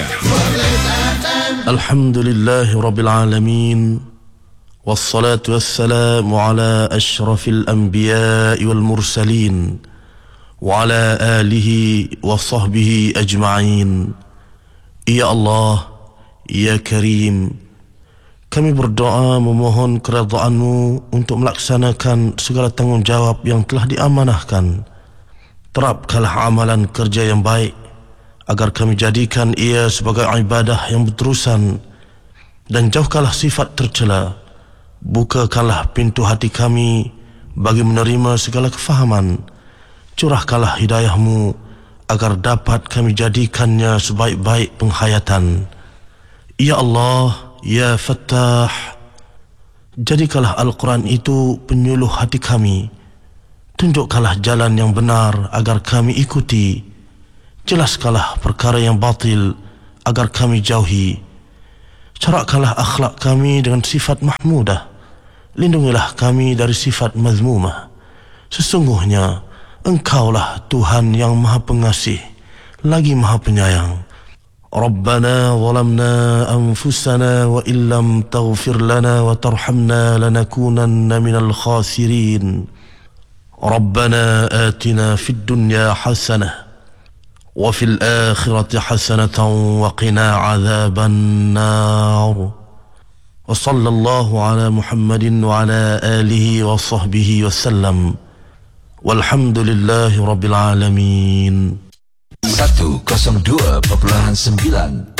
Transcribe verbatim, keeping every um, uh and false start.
Malaysia. Alhamdulillahi Rabbil Alamin, wassalatu wassalamu ala ashrafil anbiya'i wal mursalin, wa ala alihi wa sahbihi ajma'in. Ya Allah, Ya Karim, kami berdoa memohon keridhaan-Mu untuk melaksanakan segala tanggungjawab yang telah diamanahkan. Terapkanlah amalan kerja yang baik agar kami jadikan ia sebagai ibadah yang berterusan, dan jauhkanlah sifat tercela. Bukakanlah pintu hati kami bagi menerima segala kefahaman. Curahkanlah hidayah-Mu agar dapat kami jadikannya sebaik-baik penghayatan. Ya Allah, Ya Fattah, jadikanlah Al-Quran itu penyuluh hati kami. Tunjukkanlah jalan yang benar agar kami ikuti. Jelaskanlah perkara yang batil agar kami jauhi. Corakkanlah akhlak kami dengan sifat mahmudah. Lindungilah kami dari sifat mazmumah. Sesungguhnya Engkaulah Tuhan yang Maha Pengasih lagi Maha Penyayang. Rabbana zalamna anfusana wa illam taghfir lana wa tarhamna lanakunanna minal khasirin. Rabbana atina fid dunya hasanah wa fil akhirati hasanatan wa qina adzaban nar. Wa sallallahu ala Muhammadin wa ala alihi wa sahbihi wa sallam. Walhamdulillahi rabbil alamin. seratus dua perpuluhan sembilan